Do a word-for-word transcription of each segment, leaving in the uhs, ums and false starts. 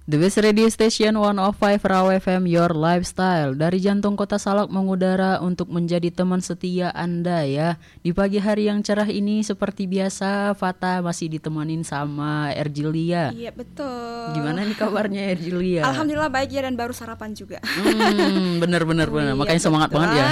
The Best Radio Station seratus lima Raw F M, Your Lifestyle. Dari jantung kota Salak mengudara untuk menjadi teman setia Anda ya. Di pagi hari yang cerah ini seperti biasa Fata masih ditemanin sama Erjilia. Iya betul. Gimana nih kabarnya Erjilia? Alhamdulillah baik ya, dan baru sarapan juga. Hmm, bener-bener bener. Iya, Makanya semangat betul. banget ya.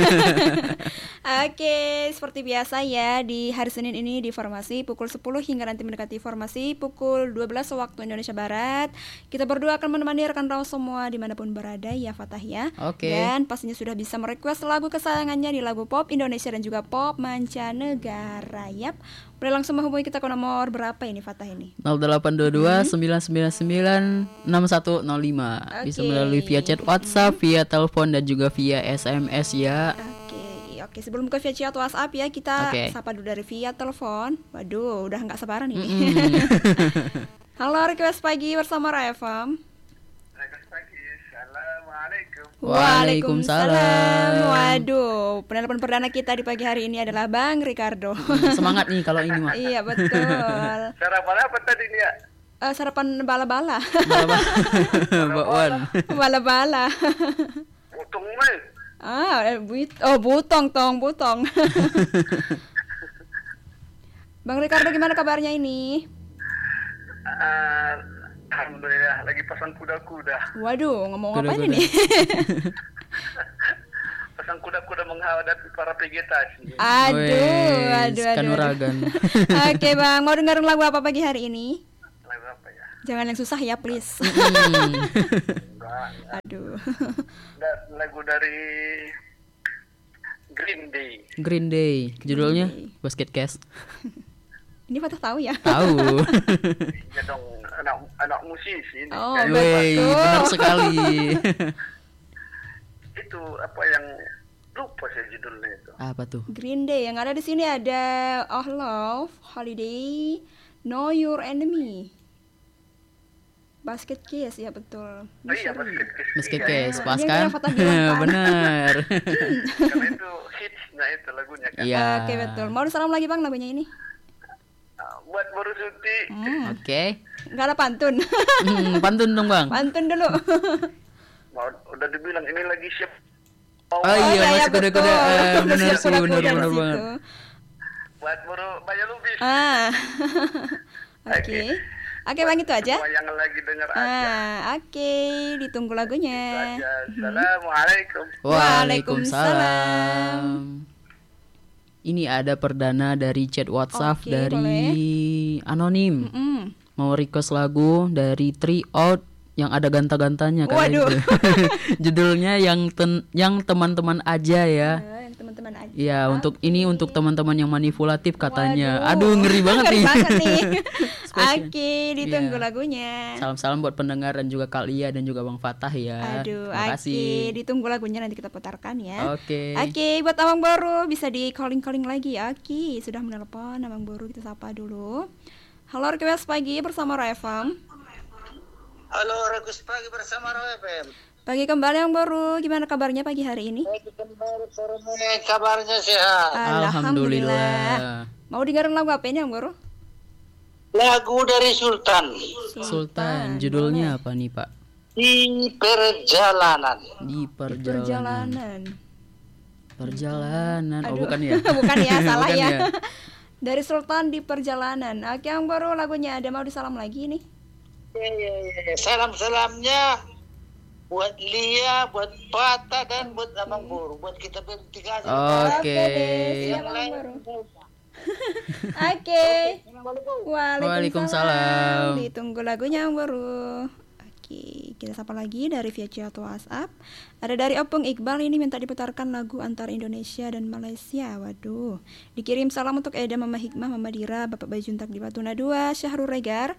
Oke, seperti biasa ya, di hari Senin ini di formasi pukul sepuluh hingga nanti mendekati formasi pukul dua belas waktu Indonesia Barat. Kita berdua akan menemani rekan Raw semua dimanapun berada ya Fatah ya. Oke. Dan pastinya sudah bisa merequest lagu kesayangannya di lagu pop Indonesia dan juga pop mancanegara. Yap. Boleh langsung menghubungi kita ke nomor berapa ini Fatah ini? nol delapan dua dua sembilan sembilan sembilan enam satu nol lima. Bisa Oke. melalui via chat WhatsApp, via telepon dan juga via S M S ya. Oke, oke. Sebelum ke via chat WhatsApp ya, kita Oke. sapa dulu dari via telepon. Waduh, udah nggak sabaran ini. Mm-mm. Halo, request pagi bersama Raw F M. Request pagi, assalamualaikum. Waalaikumsalam. Waduh, penelpon perdana kita di pagi hari ini adalah Bang Ricardo. Semangat nih kalau ini mah. Iya betul. Sarapan apa tadi nih ya? Eh, sarapan bala-bala. Bakwan. Bala-bala. Potong mai. Ah, eh, buit- oh butong tong butong. Bang Ricardo gimana kabarnya ini? Uh, Alhamdulillah, lagi pasang kuda-kuda. Waduh, ngomong apa Kuda-kuda. ini? Pasang kuda-kuda menghadapi para vegetasi. Aduh, Wes, aduh, aduh. aduh. kanuragan. Oke bang, mau dengerin lagu apa pagi hari ini? Lagu apa ya? Jangan yang susah ya, please. Hmm. Enggak, Aduh. enggak, lagu dari Green Day. Green Day. Judulnya Basket Case. Ini Fatah tahu ya? Tahu. Ya dong, anak anak musisi ini. Oh, Kayak Wey, betul. benar sekali. itu apa yang lupa saya judulnya itu. Apa tuh? Green Day yang ada di sini ada Oh Love, Holiday, Know Your Enemy, Basket Case ya betul. Oh iya, basket case. Basket Iya, Case, iya. pas Ini kan? yang Fatah bilang kan? Benar. Karena itu hitsnya itu lagunya kan. Iya. Oke betul. Mau disalam lagi bang lagunya ini? Ah, buat baru Suti. Hmm. Oke. Nggak ada pantun. Hmm, pantun dong, Bang. Pantun dulu. Mau udah dibilang ini lagi siap. Oh, Oh iya, masih kuda-kuda. Eh, benar Siap sih, kuda-kuda benar di benar situ. banget. buat baru Bayar Lubis. Ah. Oke. Oke bang itu aja. Semua yang lagi dengar aja. Ah, oke, ditunggu lagunya. Itu aja. Assalamualaikum. Waalaikumsalam. Ini ada perdana dari chat WhatsApp Oke, dari boleh. Anonim. Mm. Mau request lagu dari Three Out yang ada ganta-gantanya kan Waduh. itu. Judulnya yang ten- yang teman-teman aja ya. Eh, yang teman-teman aja. Ya, untuk ini untuk teman-teman yang manipulatif katanya. Waduh. Aduh, ngeri banget Ngeri nih. banget nih. Spesial. Oke, ditunggu Iya. lagunya. Salam-salam buat pendengar dan juga Kalia dan juga Bang Fatah ya. Aduh, Terima oke, kasih. ditunggu lagunya nanti kita putarkan ya. Oke. Oke, buat Abang Boru bisa di calling-calling lagi ya. Oke, sudah menelpon Abang Boru, kita sapa dulu. Halo, request pagi bersama Raw F M. Halo, Ragus pagi bersama Raw F M. Pagi kembali Abang Boru, gimana kabarnya pagi hari ini? Pagi kembali sore, kabarnya sehat. Alhamdulillah. Mau dengerin lagu apa ini Abang Boru? Lagu dari Sultan Sultan, judulnya apa nih, Pak? di perjalanan. Di perjalanan. Perjalanan. Perjalanan. Oh, Aduh. bukan ya? Bukan ya, salah Bukan ya. Dari Sultan di perjalanan. Oke, Abang Boru lagunya ada mau disalam lagi nih. Ya, ya, ya. Salam-salamnya buat Lia, buat Pata dan buat Abang Boru, buat kita bertiga aja. Oke. deh, siap Yang Abang lain. Boru. Oke. Waalaikumsalam. Waalaikumsalam. Ditunggu lagunya yang baru. Oke, kita sapa lagi dari via chat WhatsApp. Ada dari Opung Iqbal ini minta diputarkan lagu antara Indonesia dan Malaysia. Waduh. Dikirim salam untuk Eda, Mama Hikmah, Mama Dira, Bapak Bayu Juntak di Batuna dua, Syahrul Regar.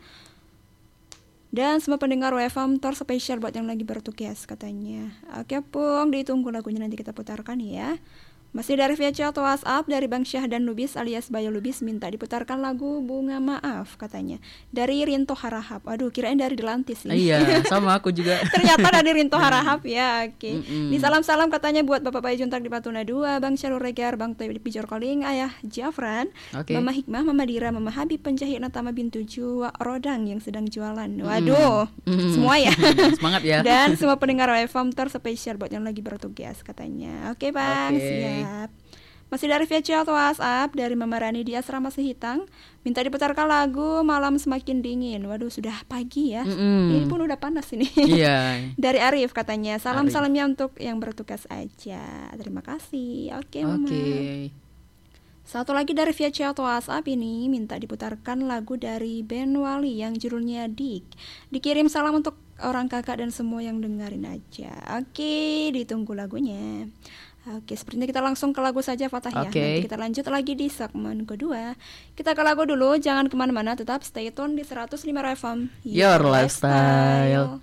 Dan semua pendengar W F M Tor spesial buat yang lagi bertugas katanya. Oke, Pung, ditunggu lagunya nanti kita putarkan ya. Masih dari via chat WhatsApp dari Bang Syah dan Lubis alias Bayo Lubis minta diputarkan lagu Bunga Maaf katanya dari Rinto Harahap. Aduh, kirain dari Delantis nih. Iya, sama aku juga. Ternyata dari Rinto Harahap ya. Oke. Okay. Di salam-salam katanya buat Bapak Bayi Juntak di Patuna dua, Bang Syarul Regar, Bang Toy di Pijor Koling, Ayah Jafran, okay. Mama Hikmah, Mama Dira, Mama Habib penjahit Natama Bintu Jua Rodang yang sedang jualan. Waduh, mm. semua ya. Semangat ya. Dan semua pendengar W F M terspesial buat yang lagi bertugas katanya. Oke, okay, Bang. Okay. Siap. Masih dari via chat WhatsApp dari Mama Rani di Asrama Sehitang minta diputarkan lagu Malam Semakin Dingin. Waduh, sudah pagi ya. Mm-mm. Ini pun udah panas ini. Iya. Dari Arif katanya salam-salamnya untuk yang bertugas aja. Terima kasih. Oke, Mama. Oke. Satu lagi dari via chat WhatsApp ini minta diputarkan lagu dari Ben Wali yang judulnya Dik. Dikirim salam untuk orang kakak dan semua yang dengerin aja. Oke, ditunggu lagunya. Oke, sepertinya kita langsung ke lagu saja Fatah ya. Okay. Nanti kita lanjut lagi di segmen kedua. Kita ke lagu dulu, jangan kemana-mana, tetap stay tune di seratus lima F M Your, Your Lifestyle.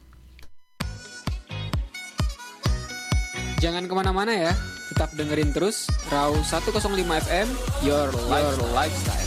Jangan kemana-mana ya, tetap dengerin terus Raw seratus lima F M Your, Your Lifestyle.